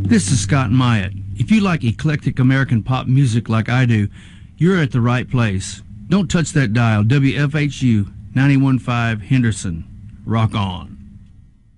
This is Scott Myatt. If you like eclectic American pop music like I do, you're at the right place. Don't touch that dial. WFHU 91.5 Henderson. Rock on.